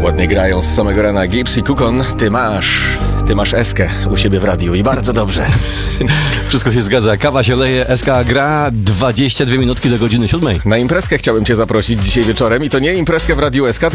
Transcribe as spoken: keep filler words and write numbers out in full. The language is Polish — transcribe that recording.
Ładnie grają z samego rana Gibbs i Kukon. Ty masz, ty masz Eskę u siebie w radiu i bardzo dobrze. Wszystko się zgadza. Kawa się leje, S K gra, dwadzieścia dwie minutki do godziny siódmej. Na imprezkę chciałem cię zaprosić dzisiaj wieczorem i to nie imprezkę w Radiu S K,